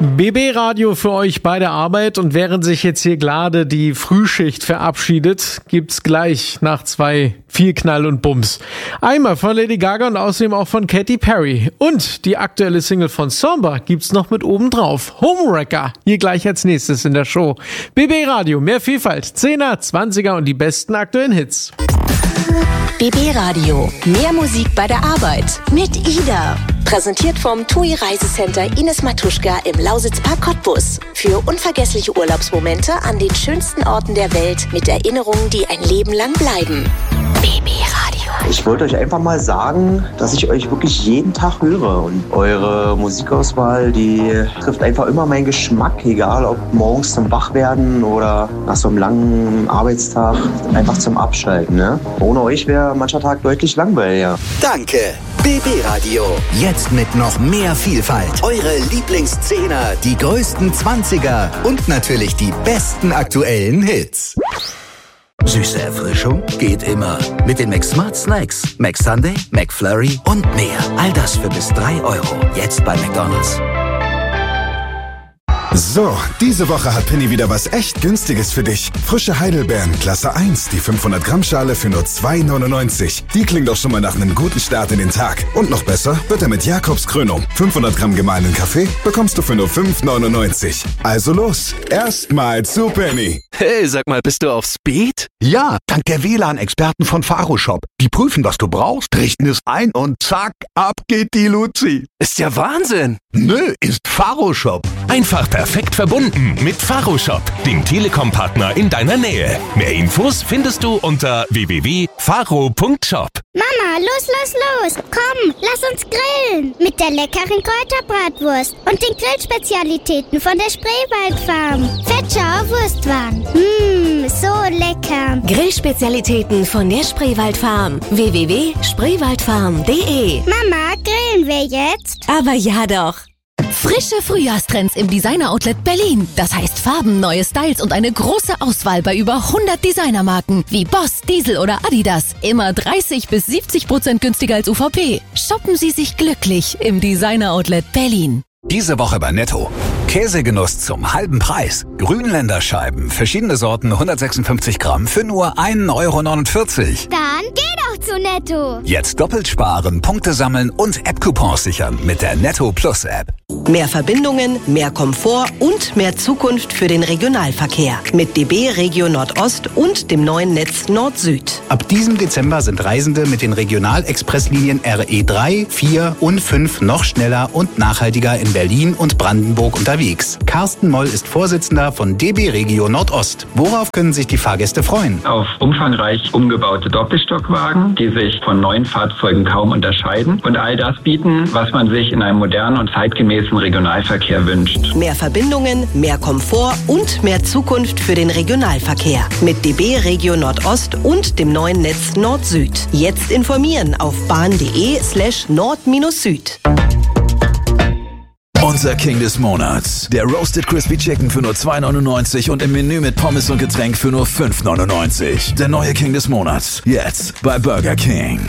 BB Radio für euch bei der Arbeit, und während sich jetzt hier gerade die Frühschicht verabschiedet, gibt's gleich nach 2 viel Knall und Bums. Einmal von Lady Gaga und außerdem auch von Katy Perry. Und die aktuelle Single von Samba gibt's noch mit oben drauf. Homewrecker, hier gleich als nächstes in der Show. BB Radio, mehr Vielfalt, 10er, 20er und die besten aktuellen Hits. BB Radio, mehr Musik bei der Arbeit mit Ida. Präsentiert vom TUI Reisecenter Ines Matuschka im Lausitzpark Cottbus. Für unvergessliche Urlaubsmomente an den schönsten Orten der Welt mit Erinnerungen, die ein Leben lang bleiben. BB Radio. Ich wollte euch einfach mal sagen, dass ich euch wirklich jeden Tag höre. Und eure Musikauswahl, die trifft einfach immer meinen Geschmack. Egal ob morgens zum Wachwerden oder nach so einem langen Arbeitstag einfach zum Abschalten. Ne? Ohne euch wäre mancher Tag deutlich langweiliger. Danke. BB Radio. Jetzt mit noch mehr Vielfalt. Eure Lieblingszehner, die größten 20er und natürlich die besten aktuellen Hits. Süße Erfrischung geht immer. Mit den McSmart Snacks. McSunday, McFlurry und mehr. All das für bis 3 €. Jetzt bei McDonald's. So, diese Woche hat Penny wieder was echt Günstiges für dich. Frische Heidelbeeren, Klasse 1, die 500 Gramm Schale für nur 2,99. Die klingt doch schon mal nach einem guten Start in den Tag. Und noch besser wird er mit Jakobs Krönung. 500 Gramm gemahlenen Kaffee bekommst du für nur 5,99. Also los, erstmal zu Penny. Hey, sag mal, bist du auf Speed? Ja, dank der WLAN-Experten von Faroshop. Die prüfen, was du brauchst, richten es ein und zack, ab geht die Luzi. Ist ja Wahnsinn. Nö, ist Faroshop. Einfach perfekt verbunden mit Faroshop, dem Telekom-Partner in deiner Nähe. Mehr Infos findest du unter www.faro.shop. Mama, los! Komm, lass uns grillen. Mit der leckeren Kräuterbratwurst und den Grillspezialitäten von der Spreewaldfarm. Fetschauer Wurstwaren. So lecker. Grillspezialitäten von der Spreewaldfarm. www.spreewaldfarm.de. Mama, grillen wir jetzt? Aber ja doch. Frische Frühjahrstrends im Designer-Outlet Berlin. Das heißt Farben, neue Styles und eine große Auswahl bei über 100 Designermarken wie Boss, Diesel oder Adidas. Immer 30-70% günstiger als UVP. Shoppen Sie sich glücklich im Designer-Outlet Berlin. Diese Woche bei Netto. Käsegenuss zum halben Preis. Grünländerscheiben, verschiedene Sorten, 156 Gramm für nur 1,49 €. Dann geh doch zu Netto. Jetzt doppelt sparen, Punkte sammeln und App-Coupons sichern mit der Netto Plus App. Mehr Verbindungen, mehr Komfort und mehr Zukunft für den Regionalverkehr. Mit DB Regio Nordost und dem neuen Netz Nord-Süd. Ab diesem Dezember sind Reisende mit den Regionalexpresslinien RE3, 4 und 5 noch schneller und nachhaltiger in Berlin und Brandenburg unterwegs. Carsten Moll ist Vorsitzender von DB Regio Nordost. Worauf können sich die Fahrgäste freuen? Auf umfangreich umgebaute Doppelstockwagen, die sich von neuen Fahrzeugen kaum unterscheiden und all das bieten, was man sich in einem modernen und zeitgemäßen Regionalverkehr wünscht. Mehr Verbindungen, mehr Komfort und mehr Zukunft für den Regionalverkehr. Mit DB Regio Nordost und dem neuen Netz Nord-Süd. Jetzt informieren auf bahn.de/nord-süd. Unser King des Monats. Der Roasted Crispy Chicken für nur 2,99 und im Menü mit Pommes und Getränk für nur 5,99. Der neue King des Monats. Jetzt bei Burger King.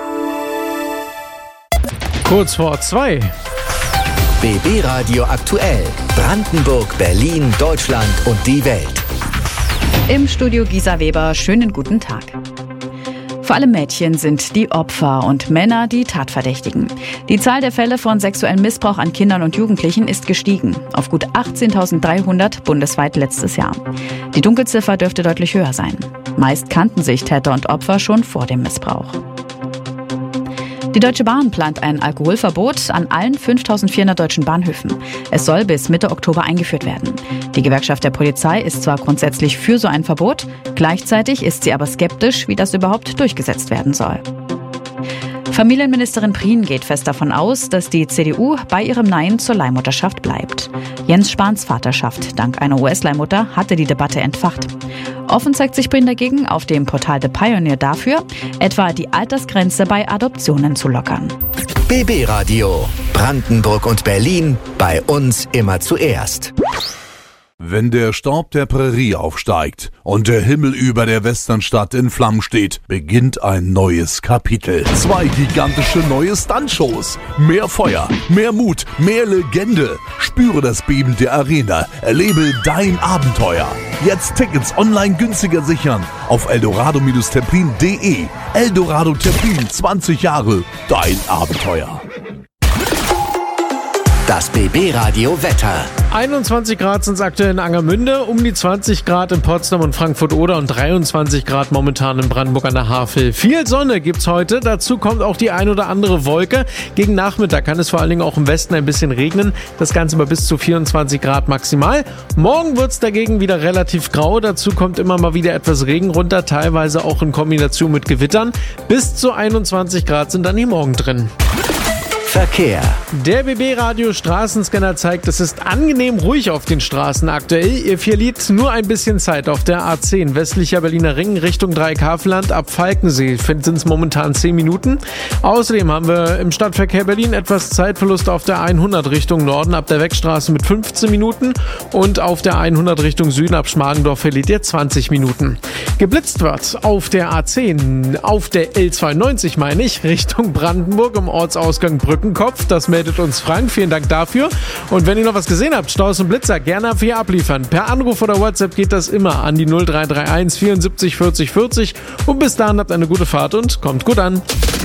Kurz vor 2. BB Radio aktuell. Brandenburg, Berlin, Deutschland und die Welt. Im Studio Gisa Weber, schönen guten Tag. Vor allem Mädchen sind die Opfer und Männer die Tatverdächtigen. Die Zahl der Fälle von sexuellem Missbrauch an Kindern und Jugendlichen ist gestiegen. Auf gut 18.300 bundesweit letztes Jahr. Die Dunkelziffer dürfte deutlich höher sein. Meist kannten sich Täter und Opfer schon vor dem Missbrauch. Die Deutsche Bahn plant ein Alkoholverbot an allen 5.400 deutschen Bahnhöfen. Es soll bis Mitte Oktober eingeführt werden. Die Gewerkschaft der Polizei ist zwar grundsätzlich für so ein Verbot, gleichzeitig ist sie aber skeptisch, wie das überhaupt durchgesetzt werden soll. Familienministerin Prien geht fest davon aus, dass die CDU bei ihrem Nein zur Leihmutterschaft bleibt. Jens Spahns Vaterschaft dank einer US-Leihmutter hatte die Debatte entfacht. Offen zeigt sich Prien dagegen auf dem Portal The Pioneer dafür, etwa die Altersgrenze bei Adoptionen zu lockern. BB Radio. Brandenburg und Berlin. Bei uns immer zuerst. Wenn der Staub der Prärie aufsteigt und der Himmel über der Westernstadt in Flammen steht, beginnt ein neues Kapitel. 2 gigantische neue Stuntshows. Mehr Feuer, mehr Mut, mehr Legende. Spüre das Beben der Arena. Erlebe dein Abenteuer. Jetzt Tickets online günstiger sichern auf eldorado-terpin.de. Eldorado Terpin, 20 Jahre, dein Abenteuer. Das BB-Radio Wetter. 21 Grad sind es aktuell in Angermünde, um die 20 Grad in Potsdam und Frankfurt-Oder und 23 Grad momentan in Brandenburg an der Havel. Viel Sonne gibt's heute, dazu kommt auch die ein oder andere Wolke. Gegen Nachmittag kann es vor allen Dingen auch im Westen ein bisschen regnen, das Ganze bei bis zu 24 Grad maximal. Morgen wird's dagegen wieder relativ grau, dazu kommt immer mal wieder etwas Regen runter, teilweise auch in Kombination mit Gewittern. Bis zu 21 Grad sind dann hier morgen drin. Verkehr. Der BB-Radio Straßenscanner zeigt, es ist angenehm ruhig auf den Straßen aktuell. Ihr verliert nur ein bisschen Zeit auf der A10 westlicher Berliner Ring Richtung Dreieckhavelland ab Falkensee. Sind es momentan 10 Minuten. Außerdem haben wir im Stadtverkehr Berlin etwas Zeitverlust auf der 100 Richtung Norden ab der Wegstraße mit 15 Minuten und auf der 100 Richtung Süden ab Schmargendorf verliert ihr 20 Minuten. Geblitzt wird auf der A10, auf der L92 meine ich, Richtung Brandenburg im Ortsausgang Brückenkopf. Das meldet uns Frank. Vielen Dank dafür. Und wenn ihr noch was gesehen habt, Staus und Blitzer, gerne für ihr abliefern. Per Anruf oder WhatsApp geht das immer an die 0331 74 40 40. Und bis dahin habt eine gute Fahrt und kommt gut an.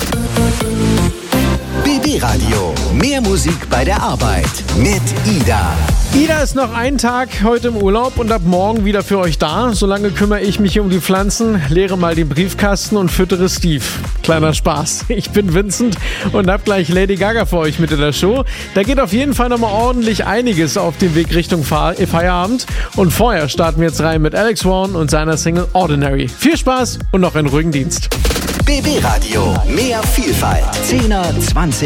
BB-Radio. Mehr Musik bei der Arbeit mit Ida. Ida ist noch einen Tag heute im Urlaub und ab morgen wieder für euch da. Solange kümmere ich mich um die Pflanzen, leere mal den Briefkasten und füttere Steve. Kleiner Spaß. Ich bin Vincent und hab gleich Lady Gaga für euch mit in der Show. Da geht auf jeden Fall nochmal ordentlich einiges auf dem Weg Richtung Feierabend. Und vorher starten wir jetzt rein mit Alex Warren und seiner Single Ordinary. Viel Spaß und noch einen ruhigen Dienst. BB-Radio. Mehr Vielfalt. 10er, 20